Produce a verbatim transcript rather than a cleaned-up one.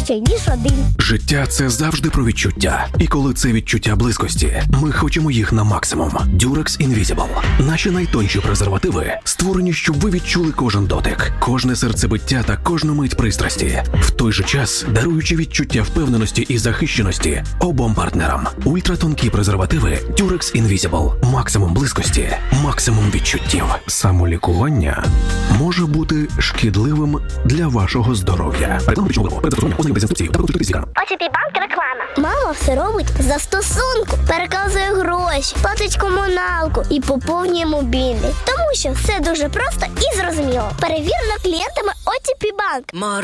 краще, ніж один. Життя – це завжди про відчуття. І коли це відчуття близькості, ми хочемо їх на максимум. Durex Invisible. Наші найтонші презервативи створені, щоб ви відчули кожен дотик, кожне серцебиття та кожну мить пристрасті. В той же час даруючи відчуття впевненості і захищеності обом партнерам. Ультратонкі презервативи Durex Invisible. Максимум близькості, максимум відчуттів. Самолікування може бути шкідливим для вашого здоров'я. Реклама пічного виробу. Перед застосуванням ознайомтесь з інструкцією та проконсультуйтесь з лікарем. о ті пі Банк реклама. Мама все робить за стосунку. Переказує гроші, платить комуналку і поповнює мобільний. Тому що все дуже просто і зрозуміло. Перевірено клієнтами о ті пі Банк.